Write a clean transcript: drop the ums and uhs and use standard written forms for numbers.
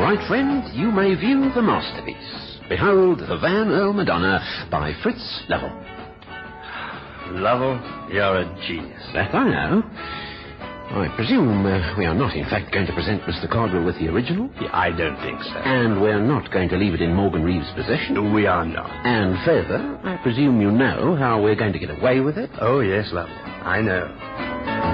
right, friend, you may view the masterpiece. Behold, the Van Earl Madonna by Fritz Lovell. Lovell, you're a genius. That I know. I presume we are not, in fact, going to present Mr. Cardwell with the original? Yeah, I don't think so. And we're not going to leave it in Morgan Reeves' possession? We are not. And further, I presume you know how we're going to get away with it? Oh, yes, Lovell. I know.